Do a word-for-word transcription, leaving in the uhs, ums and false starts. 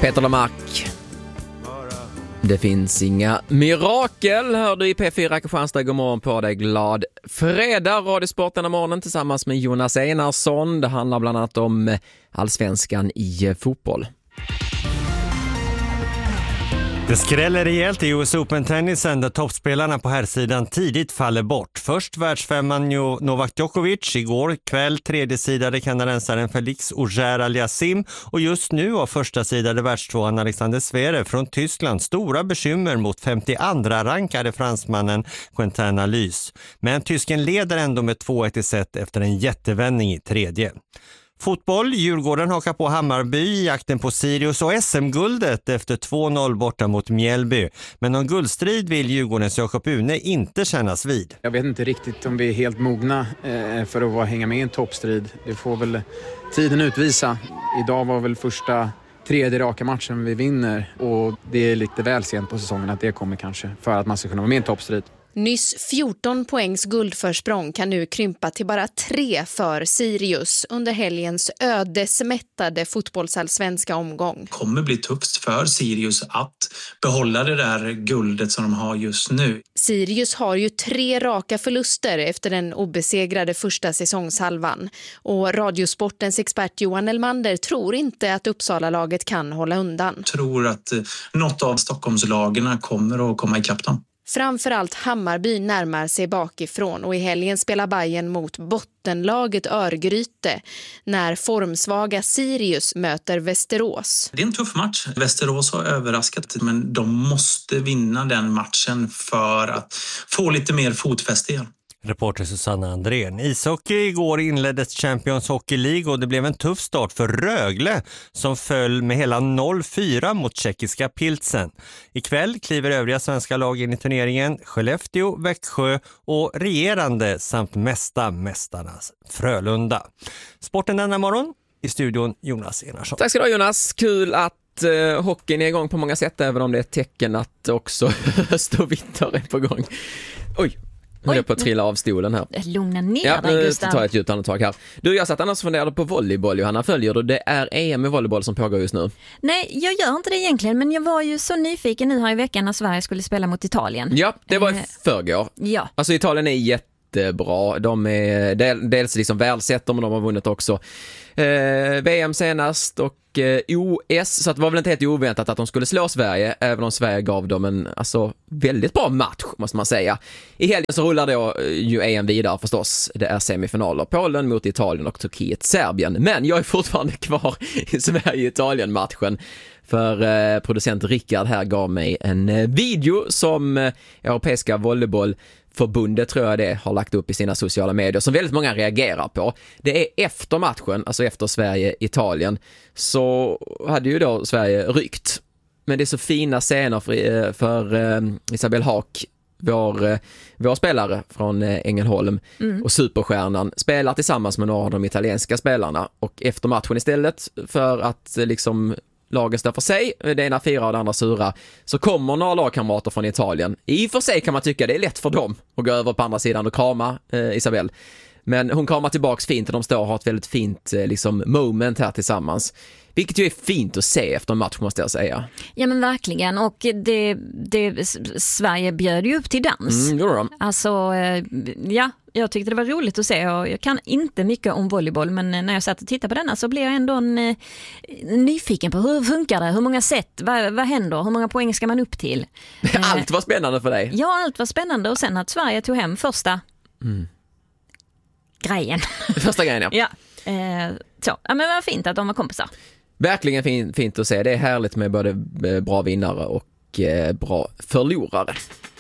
Peter Lamarck. Det finns inga mirakel, hör du i P fyra Kristianstad. God morgon på dig, glad fredag. Radiosport denna morgonen tillsammans med Jonas Einarsson. Det handlar bland annat om allsvenskan i fotboll. Det skräller rejält i U S Open-tennisen där toppspelarna på här sidan tidigt faller bort. Först världsfemman Novak Djokovic, igår kväll tredje sidade kanadensaren Felix Auger-Aliassime och just nu har första sidade världstvåan Alexander Zverev från Tyskland stora bekymmer mot femtioandra rankade fransmannen Quentin Halys. Men tysken leder ändå med två ett i set efter en jättevändning i tredje. Fotboll, Djurgården hakar på Hammarby i jakten på Sirius och S M-guldet efter två noll borta mot Mjällby. Men någon guldstrid vill Djurgårdens Jakob Une inte kännas vid. Jag vet inte riktigt om vi är helt mogna för att vara, hänga med i en toppstrid. Det får väl tiden utvisa. Idag var väl första tredje raka matchen vi vinner och det är lite väl sent på säsongen att det kommer kanske för att man ska kunna vara med i en toppstrid. Nyss fjorton poängs guldförsprång kan nu krympa till bara tre för Sirius under helgens ödesmättade fotbollsallsvenska omgång. Det kommer bli tufft för Sirius att behålla det där guldet som de har just nu. Sirius har ju tre raka förluster efter den obesegrade första säsongshalvan. Och Radiosportens expert Johan Elmander tror inte att Uppsala-laget kan hålla undan. Jag tror att något av Stockholmslagarna kommer att komma ikapp dem. Framförallt Hammarby närmar sig bakifrån och i helgen spelar Bayern mot bottenlaget Örgryte när formsvaga Sirius möter Västerås. Det är en tuff match. Västerås har överraskat men de måste vinna den matchen för att få lite mer fotfäste igen. Reporter Susanna Andrén. Ishockey igår inleddes Champions Hockey League och det blev en tuff start för Rögle som föll med hela noll fyra mot tjeckiska Pilsen. Ikväll kliver övriga svenska lag in i turneringen Skellefteå, Växjö och regerande samt mesta mästarnas Frölunda. Sporten denna morgon i studion Jonas Enarsson. Tack ska du ha Jonas, kul att uh, hockeyn är igång på många sätt även om det är ett tecken att också höst och vinter är på gång. Oj. Nu är på att trilla av stolen här. Lugna ner ja, dig, Gustav. Ja, tar ett djupt andetag här. Du, jag satt annars och funderade på volleyboll, Johanna. Följer du? Det är E M i volleyboll som pågår just nu. Nej, jag gör inte det egentligen, men jag var ju så nyfiken nu här i veckan när Sverige skulle spela mot Italien. Ja, det var i förrgår. Ja. Alltså Italien är jättebra. De är del, dels liksom världsettor, men de har vunnit också eh, V M senast och O S, så att det var väl inte helt oväntat att de skulle slå Sverige, även om Sverige gav dem en alltså, väldigt bra match, måste man säga. I helgen så rullar då ju E M vidare förstås. Det är semifinaler. Polen mot Italien och Turkiet, Serbien. Men jag är fortfarande kvar i Sverige-Italien-matchen. För eh, producent Rickard här gav mig en eh, video som eh, Europeiska volleybollförbundet, tror jag det, har lagt upp i sina sociala medier som väldigt många reagerar på. Det är efter matchen, alltså efter Sverige-Italien, så hade ju då Sverige rykt. Men det är så fina scener för, för eh, Isabelle Haak, vår, eh, vår spelare från eh, Ängelholm mm. och superstjärnan spelar tillsammans med några av de italienska spelarna. Och efter matchen istället för att eh, liksom lagen står för sig, det ena fyra och det andra sura, så kommer några lagkamrater från Italien. I och för sig kan man tycka det är lätt för dem att gå över på andra sidan och krama eh, Isabelle. Men hon kramar tillbaks fint och de står och har ett väldigt fint eh, liksom moment här tillsammans. Vilket ju är fint att se efter en match, måste jag säga. Ja, men verkligen. Och det, det, Sverige bjöd ju upp till dans. Mm, gjorde de. Alltså, ja, jag tyckte det var roligt att se. Och jag kan inte mycket om volleyboll, men när jag satt och tittade på denna så blev jag ändå en, en nyfiken på hur funkar det? Hur många set? Vad, vad händer? Hur många poäng ska man upp till? Allt var spännande för dig. Ja, allt var spännande. Och sen att Sverige tog hem första mm. grejen. Första grejen, ja. ja. Eh, så. Ja, men vad fint att de var kompisar. Verkligen fin, fint att se. Det är härligt med både bra vinnare och eh, bra förlorare.